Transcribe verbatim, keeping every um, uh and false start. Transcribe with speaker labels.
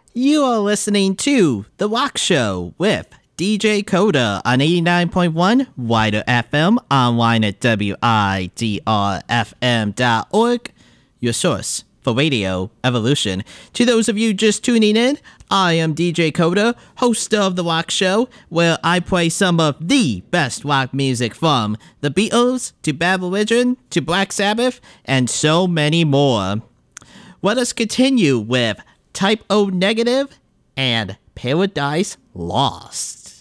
Speaker 1: You are listening to The Rock Show with D J Coda on eighty-nine point one Wider F M, online at W I D R F M dot org, your source for radio evolution. To those of you just tuning in, I am D J Coda, host of The Rock Show, where I play some of the best rock music from The Beatles to Bad Religion to Black Sabbath and so many more. Let us continue with Type O Negative and Paradise Lost.